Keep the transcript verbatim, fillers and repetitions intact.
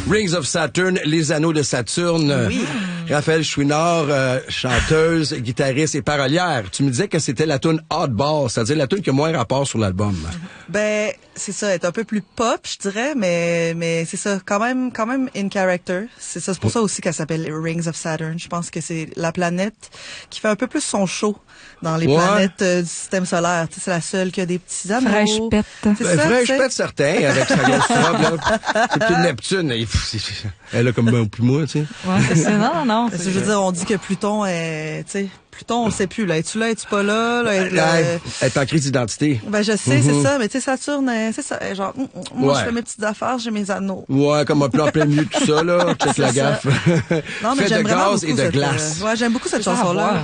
Rings of Saturn, les anneaux de Saturne. Oui. Raphaël Chouinard, euh, chanteuse, guitariste et parolière. Tu me disais que c'était la tune Oddball, c'est-à-dire la tune qui a moins rapport sur l'album. Ben, c'est ça, elle est un peu plus pop, je dirais, mais mais c'est ça, quand même quand même in character. C'est ça, c'est pour ça aussi qu'elle s'appelle Rings of Saturn. Je pense que c'est la planète qui fait un peu plus son show dans les ouais. planètes euh, du système solaire. Tu sais, c'est la seule qui a des petits anneaux. Fraîche pète. C'est Ben, ça, vrai, tu je sais. pète certain avec sa grosse robe, là. C'est plus Neptune. Elle, elle a comme un plus moi, tu sais. Ouais, c'est ça. Non, non, non. Parce que je veux dire, on dit que Pluton est, tu sais, Pluton, on sait plus, là. Es-tu là, es-tu pas là? là, Elle, là elle est en crise d'identité. ben, je sais, Mm-hmm. c'est ça, mais tu sais, Saturne, euh, c'est ça, euh, genre, mm, mm, moi, Ouais. je fais mes petites affaires, j'ai mes anneaux. Ouais, comme un peu en plein milieu de tout ça, là. Check C'est la ça. gaffe. Non, mais Fait j'aime de vraiment gaz beaucoup et de cette, glace. euh, ouais, j'aime beaucoup cette Ça, à chanson-là. voir.